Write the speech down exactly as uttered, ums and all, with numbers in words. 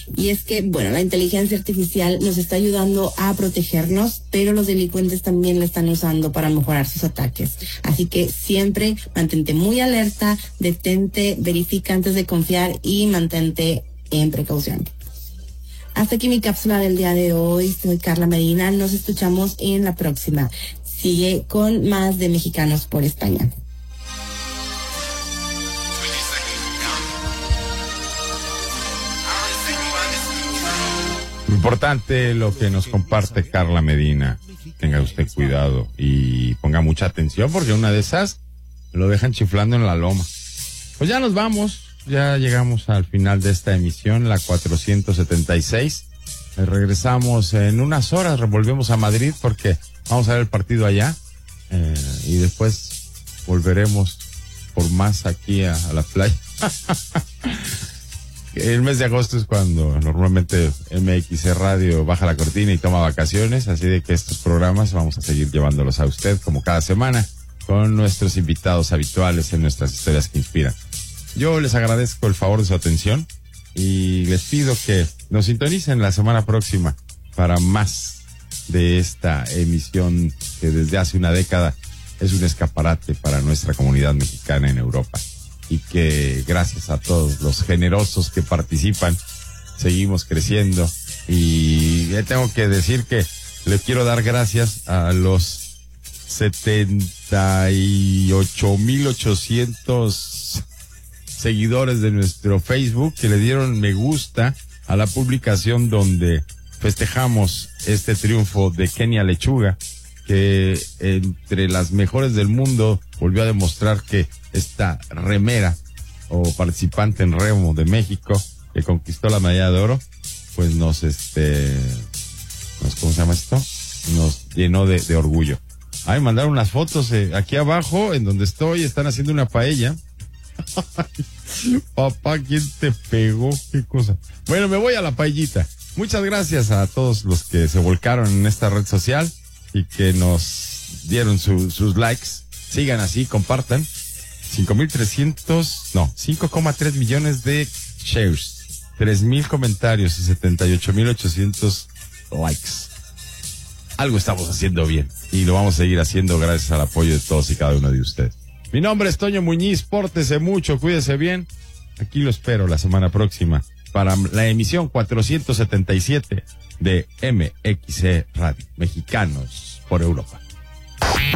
Y es que, bueno, la inteligencia artificial nos está ayudando a protegernos, pero los delincuentes también la están usando para mejorar sus ataques. Así que siempre mantente muy alerta, detente, verifica antes de confiar y mantente en precaución. Hasta aquí mi cápsula del día de hoy. Soy Carla Medina. Nos escuchamos en la próxima. Sigue con más de Mexicanos por España. Importante lo que nos comparte Carla Medina. Tenga usted cuidado y ponga mucha atención porque una de esas lo dejan chiflando en la loma. Pues ya nos vamos. Ya llegamos al final de esta emisión, la cuatrocientos setenta y seis. Regresamos en unas horas, volvemos a Madrid porque vamos a ver el partido allá. Eh, y después volveremos por más aquí a, a la playa. El mes de agosto es cuando normalmente M X C Radio baja la cortina y toma vacaciones, así de que estos programas vamos a seguir llevándolos a usted como cada semana con nuestros invitados habituales en nuestras historias que inspiran. Yo les agradezco el favor de su atención y les pido que nos sintonicen la semana próxima para más de esta emisión que desde hace una década es un escaparate para nuestra comunidad mexicana en Europa y que gracias a todos los generosos que participan seguimos creciendo. Y ya tengo que decir que le quiero dar gracias a los setenta y ocho mil ochocientos seguidores de nuestro Facebook que le dieron me gusta a la publicación donde festejamos este triunfo de Kenia Lechuga, que entre las mejores del mundo volvió a demostrar que esta remera o participante en remo de México que conquistó la medalla de oro, pues nos este nos, ¿cómo se llama esto? Nos llenó de, de orgullo. Ay, mandaron unas fotos eh, aquí abajo en donde estoy, están haciendo una paella. Papá, ¿quién te pegó? ¿Qué cosa? Bueno, me voy a la paellita. Muchas gracias a todos los que se volcaron en esta red social y que nos dieron su, sus likes. Sigan así, compartan. cinco mil trescientos, no, cinco coma tres millones de shares, tres mil comentarios y setenta y ocho mil ochocientos likes. Algo estamos haciendo bien y lo vamos a seguir haciendo gracias al apoyo de todos y cada uno de ustedes. Mi nombre es Toño Muñiz, pórtese mucho, cuídese bien. Aquí lo espero la semana próxima para la emisión cuatrocientos setenta y siete de M X C Radio, Mexicanos por Europa.